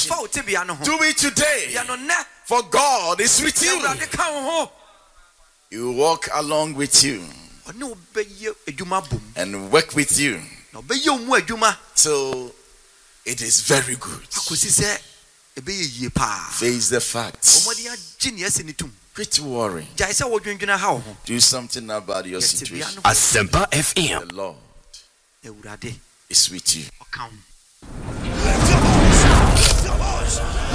Do it today. For God is with you. He will walk along with you and work with you. So it is very good. Face the facts. Quit worrying. Do something about your situation. Asempa FM. The Lord is with you. Lift your voice.